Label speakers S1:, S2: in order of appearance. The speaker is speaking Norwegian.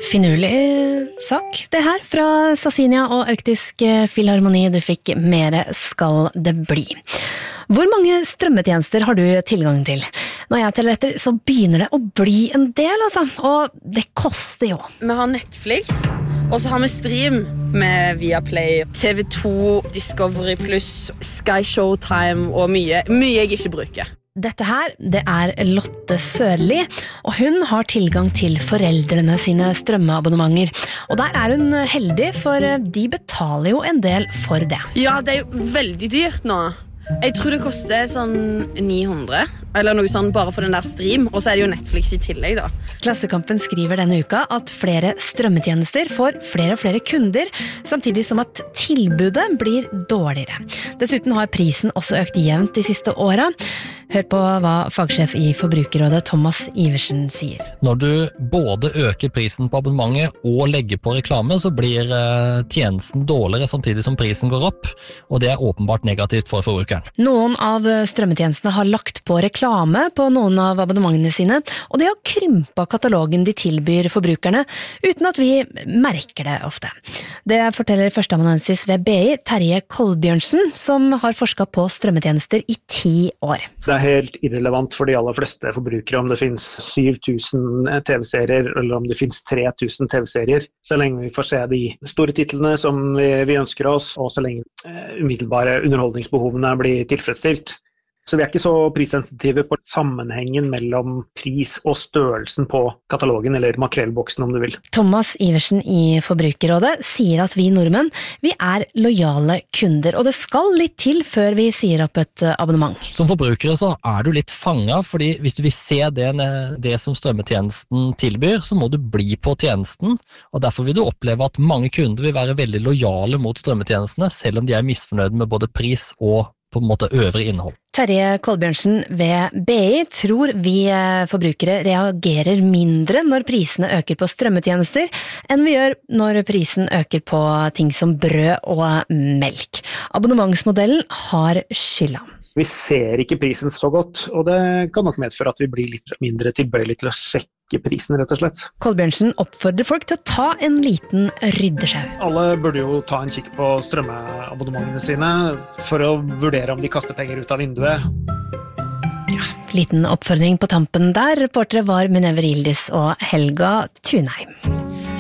S1: finurlig sak, det her, fra Sassinia og Arktisk Filharmoni. Du fikk Mere skal det bli. Hvor mange strømmetjenester har du tilgang til? Når jeg teller etter, så begynner det å bli en del, altså. Og det koster jo.
S2: Vi har Netflix, og så har vi stream med Viaplay, TV2, Discovery+, Sky Showtime og mye jeg ikke bruker.
S1: Dette her, det Lotte Sørli, og hun har tilgang til foreldrene sine strømmeabonnementer. Og der hun heldig, for de betaler jo en del for det.
S2: Ja, det jo veldig dyrt nå. Jeg tror det koster sånn 900, eller noe sånn bare for den der stream, og så det jo Netflix i tillegg da.
S1: Klassekampen skriver denne uka at flere strømmetjenester får flere og flere kunder, samtidig som at tilbudet blir dårligere. Dessuten har prisen også økt jevnt de siste årene. Hør på hva fagsjef i Forbrukerrådet Thomas Iversen sier.
S3: Når du både øker prisen på abonnementet og legger på reklame, så blir tjenesten dårligere samtidig som prisen går opp, og det åpenbart negativt for forbrukeren.
S1: Noen av strømmetjenestene har lagt på reklame på noen av abonnementene sine, og det har krympet katalogen de tilbyr forbrukerne, uten at vi merker det ofte. Det forteller førsteamanuensis ved BI, Terje Kolbjørnsen, som har forsket på strømmetjenester i 10 år.
S4: Det helt irrelevant for de aller fleste forbrukere om det finnes 7000 TV-serier eller om det finnes 3000 TV-serier, så lenge vi får se de store titlene som vi ønsker oss, og så lenge umiddelbare underholdningsbehovene blir tilfredsstilt. Så vi ikke så prissensitive på sammenhengen mellom pris og størrelsen på katalogen, eller makrellboksen om du vil.
S1: Thomas Iversen i Forbrukerrådet sier at vi nordmenn, vi lojale kunder, og det skal litt til før vi sier opp et abonnement.
S3: Som forbrukere så du litt fanget, fordi hvis du vil se det som strømmetjenesten tilbyr, så må du bli på tjenesten, og derfor vil du oppleve at mange kunder vil være veldig lojale mot strømmetjenestene, selv om de misfornøyde med både pris og på en måte øvrig innhold.
S1: Terje Kolbjørnsen ved BI tror vi forbrukere reagerer mindre når prisene øker på strømmetjenester enn vi gjør når prisen øker på ting som brød og melk. Abonnementsmodellen har skylda.
S4: Vi ser ikke prisen så godt, og det kan nok medføre at vi blir litt mindre tilbøyelig til å sjekke prisen, rett og slett.
S1: Kolbjørnsen oppfordrer folk til å ta en liten ryddesjau.
S4: Alle burde jo ta en kikk på strømmeabonnementene sine for å vurdere om de kaster penger ut av vinduet.
S1: Ja, liten oppfordring på tampen der. Reportere var Minerva Rildis og Helga Thunheim.